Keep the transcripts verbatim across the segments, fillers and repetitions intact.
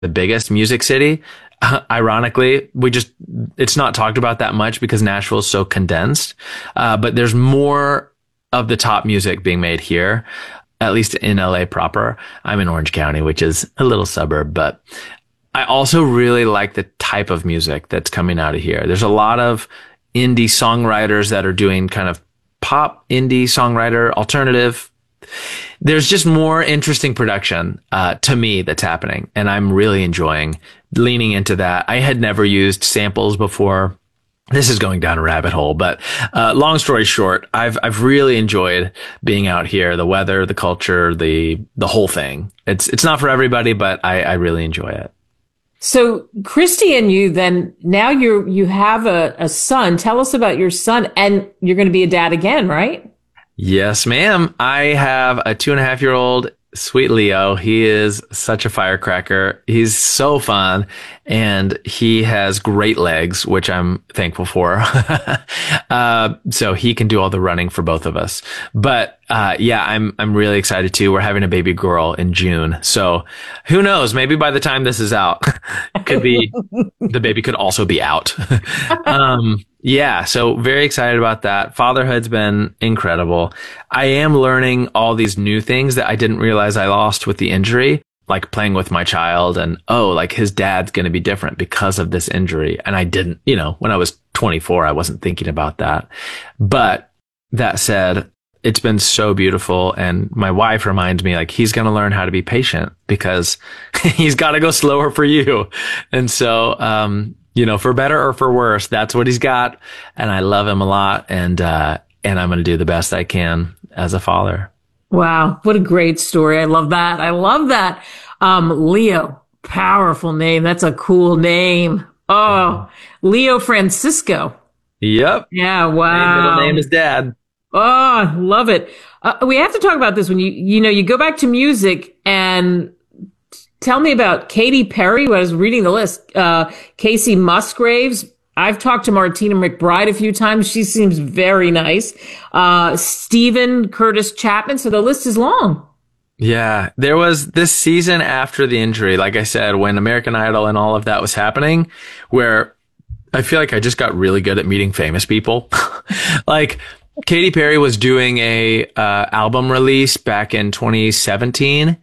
the biggest music city. Uh, ironically, we just, it's not talked about that much because Nashville is so condensed. Uh, but there's more of the top music being made here, at least in L A proper. I'm in Orange County, which is a little suburb, but I also really like the type of music that's coming out of here. There's a lot of indie songwriters that are doing kind of pop, indie songwriter, alternative. There's just more interesting production, uh, to me that's happening. And I'm really enjoying leaning into that. I had never used samples before. This is going down a rabbit hole, but, uh, long story short, I've, I've really enjoyed being out here, the weather, the culture, the, the whole thing. It's, it's not for everybody, but I, I really enjoy it. So Christy and you then, now you're, you have a, a son. Tell us about your son, and you're going to be a dad again, right? Yes, ma'am. I have a two and a half year old, sweet Leo. He is such a firecracker. He's so fun, and he has great legs, which I'm thankful for. uh, so he can do all the running for both of us. But, uh, yeah, I'm, I'm really excited too. We're having a baby girl in June. So who knows? Maybe by the time this is out, it could be, the baby could also be out. um, Yeah, so very excited about that. Fatherhood's been incredible. I am learning all these new things that I didn't realize I lost with the injury, like playing with my child and, oh, like his dad's going to be different because of this injury. And I didn't, you know, when I was twenty-four, I wasn't thinking about that. But that said, it's been so beautiful. And my wife reminds me, like, he's going to learn how to be patient because he's got to go slower for you. And so, um, you know, for better or for worse, that's what he's got. And I love him a lot. And, uh, and I'm going to do the best I can as a father. Wow. What a great story. I love that. I love that. Um, Leo, powerful name. That's a cool name. Oh, Leo Francisco. Yep. Yeah. Wow. My middle name is Dad. Oh, love it. Uh, we have to talk about this when you, you know, you go back to music, and tell me about Katy Perry. When I was reading the list, uh, Kacey Musgraves. I've talked to Martina McBride a few times. She seems very nice. Uh, Stephen Curtis Chapman. So the list is long. Yeah, there was this season after the injury, like I said, when American Idol and all of that was happening, where I feel like I just got really good at meeting famous people. Like Katy Perry was doing a uh, album release back in twenty seventeen,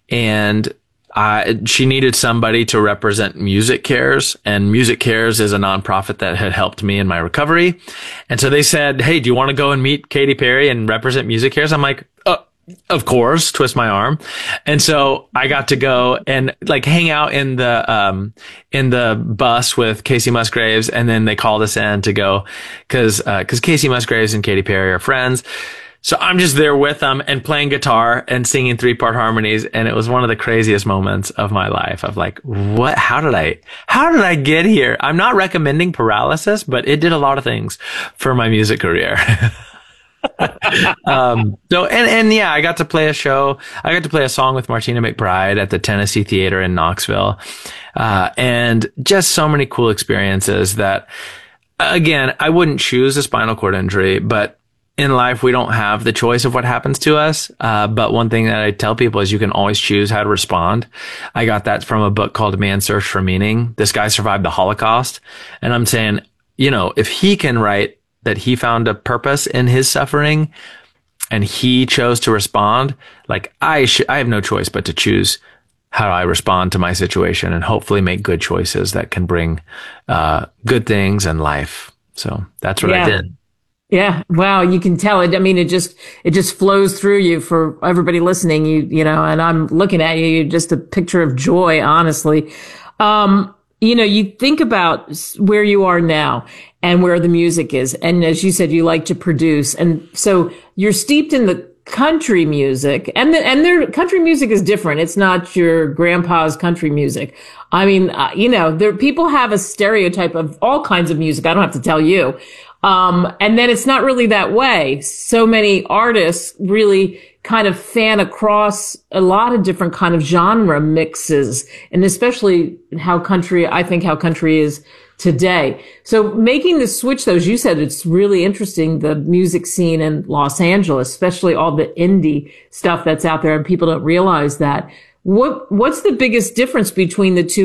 and Uh, she needed somebody to represent Music Cares, and Music Cares is a nonprofit that had helped me in my recovery. And so they said, hey, do you want to go and meet Katy Perry and represent Music Cares? I'm like, uh, of course, twist my arm. And so I got to go and like hang out in the, um, in the bus with Kacey Musgraves. And then they called us in to go cause, uh, cause Kacey Musgraves and Katy Perry are friends. So I'm just there with them and playing guitar and singing three part harmonies. And it was one of the craziest moments of my life of like, what, how did I, how did I get here? I'm not recommending paralysis, but it did a lot of things for my music career. um, so, and, and yeah, I got to play a show. I got to play a song with Martina McBride at the Tennessee Theater in Knoxville. Uh, and just so many cool experiences that, again, I wouldn't choose a spinal cord injury, but in life, we don't have the choice of what happens to us. Uh, but one thing that I tell people is you can always choose how to respond. I got that from a book called Man's Search for Meaning. This guy survived the Holocaust. And I'm saying, you know, if he can write that he found a purpose in his suffering and he chose to respond, like I should, I have no choice but to choose how I respond to my situation and hopefully make good choices that can bring, uh, good things in life. So that's what yeah. I did. Yeah. Wow. You can tell it. I mean, it just, it just flows through you for everybody listening. You, you know, and I'm looking at you, you're just a picture of joy, honestly. Um, you know, you think about where you are now and where the music is. And as you said, you like to produce. And so you're steeped in the country music, and the, and their country music is different. It's not your grandpa's country music. I mean, uh, you know, there, people have a stereotype of all kinds of music. I don't have to tell you. Um, and then it's not really that way. So many artists really kind of fan across a lot of different kind of genre mixes, and especially how country, I think how country is today. So making the switch, though, as you said, it's really interesting, the music scene in Los Angeles, especially all the indie stuff that's out there, and people don't realize that. What what's the biggest difference between the two